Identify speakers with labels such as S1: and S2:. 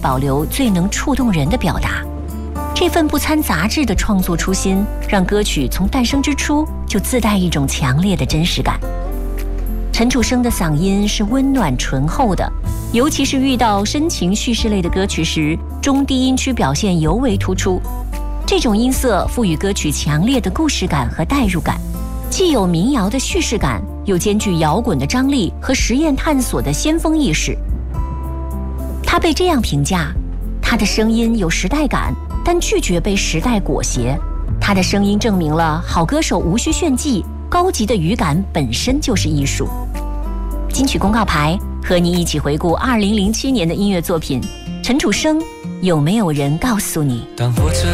S1: 保留最能触动人的表达。这份不掺杂质的创作初心，让歌曲从诞生之初就自带一种强烈的真实感。陈楚生的嗓音是温暖醇厚的，尤其是遇到深情叙事类的歌曲时，中低音区表现尤为突出。这种音色赋予歌曲强烈的故事感和代入感，既有民谣的叙事感，又兼具摇滚的张力和实验探索的先锋意识。他被这样评价：他的声音有时代感，但拒绝被时代裹挟。他的声音证明了好歌手无需炫技，高级的语感本身就是艺术。金曲公告牌和你一起回顾2007年的音乐作品。陈楚生，有没有人告诉你？
S2: 当火车